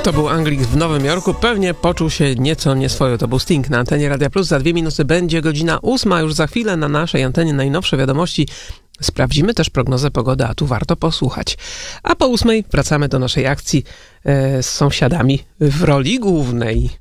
To był Anglik w Nowym Jorku. Pewnie poczuł się nieco nieswojo. To był Sting na antenie Radia Plus. Za 2 minuty będzie godzina 8. Już za chwilę na naszej antenie najnowsze wiadomości. Sprawdzimy też prognozę pogody, a tu warto posłuchać. A po 8 wracamy do naszej akcji z sąsiadami w roli głównej.